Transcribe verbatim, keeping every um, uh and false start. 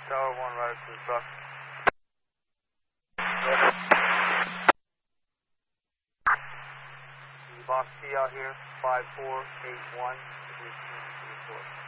Tower one, right to the truck. Box T out here, five four eight one, report.